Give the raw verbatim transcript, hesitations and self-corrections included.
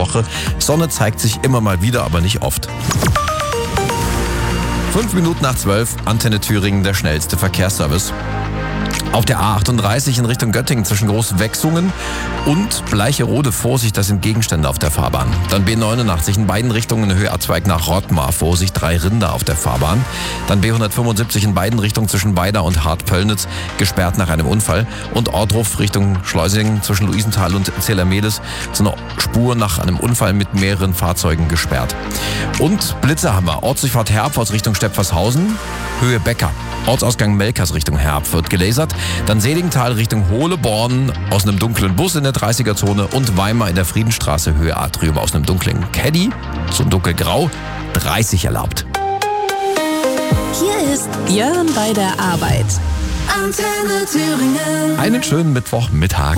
Woche. Sonne zeigt sich immer mal wieder, aber nicht oft. Fünf Minuten nach zwölf, Antenne Thüringen, der schnellste Verkehrsservice. Auf der A achtunddreißig in Richtung Göttingen zwischen Großwechsungen und Bleicherode, Vorsicht, das sind Gegenstände auf der Fahrbahn. Dann B neunundachtzig in beiden Richtungen Höheabzweig nach Rottmar, Vorsicht, drei Rinder auf der Fahrbahn. Dann B hundertfünfundsiebzig in beiden Richtungen zwischen Weida und Hartpöllnitz, gesperrt nach einem Unfall. Und Ordruf Richtung Schleusingen zwischen Luisenthal und Zählermehlis, so eine Spur nach einem Unfall mit mehreren Fahrzeugen gesperrt. Und Blitze haben wir. Ortsdurchfahrt Herb aus Richtung Stepfershausen, Höhe Becker. Ortsausgang Melkers Richtung Herb wird gelasert. Dann Seligenthal Richtung Hohleborn aus einem dunklen Bus in der dreißiger-Zone und Weimar in der Friedenstraße Höhe Atrium aus einem dunklen Caddy, so dunkelgrau, dreißig erlaubt. Hier ist Jörn bei der Arbeit. Antenne Thüringen. Einen schönen Mittwochmittag.